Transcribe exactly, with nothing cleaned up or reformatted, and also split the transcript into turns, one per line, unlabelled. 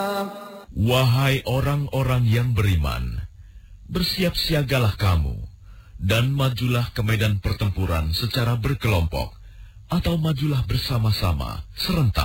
Wahai orang-orang yang beriman, bersiap siagalah kamu, dan majulah ke medan pertempuran secara berkelompok, atau majulah bersama-sama, serentak.